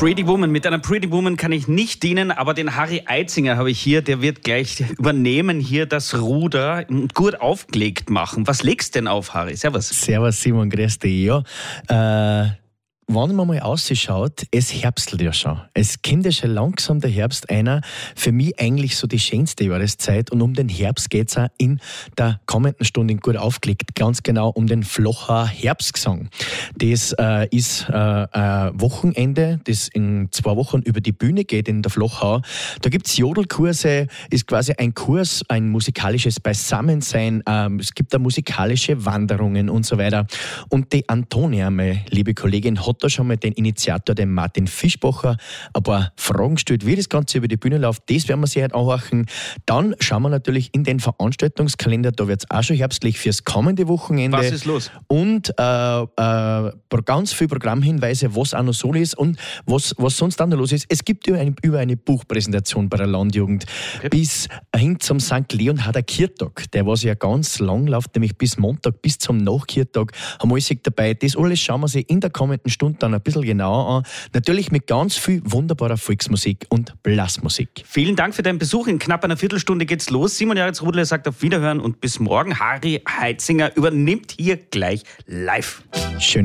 Pretty Woman. Mit einer Pretty Woman kann ich nicht dienen, aber den Harry Eitzinger habe ich hier, der wird gleich übernehmen, hier das Ruder und gut aufgelegt machen. Was legst denn auf, Harry? Servus. Servus Simon, grüß dich. Ja, wenn man mal ausschaut, es herbstelt ja schon. Es kommt ja schon langsam der Herbst einer. Für mich eigentlich so die schönste Jahreszeit. Und um den Herbst geht es auch in der kommenden Stunde gut aufgelegt. Ganz genau um den Flocher Herbstgesang. Das ist ein Wochenende, das in 2 Wochen über die Bühne geht in der Flochau. Da gibt es Jodelkurse, ist quasi ein Kurs, ein musikalisches Beisammensein. Es gibt da musikalische Wanderungen und so weiter. Und die Antonia, meine liebe Kollegin, hat da schon mal den Initiator, den Martin Fischbacher, ein paar Fragen gestellt, wie das Ganze über die Bühne läuft. Das werden wir sich heute anhören. Dann schauen wir natürlich in den Veranstaltungskalender, da wird es auch schon herbstlich fürs kommende Wochenende. Was ist los? Und ganz viele Programmhinweise, was auch noch so ist und was sonst auch noch los ist. Es gibt über eine Buchpräsentation bei der Landjugend bis hin zum St. Leonharder Kirchtag, der was ja ganz lang läuft, nämlich bis Montag, bis zum Nachkirchtag, haben wir alles dabei. Das alles schauen wir sich in der kommenden Stunde dann ein bisschen genauer an. Natürlich mit ganz viel wunderbarer Volksmusik und Blasmusik. Vielen Dank für deinen Besuch. In knapp einer Viertelstunde geht's los. Simon Jaritz-Rudle sagt auf Wiederhören und bis morgen. Harry Eitzinger übernimmt hier gleich live. Schön.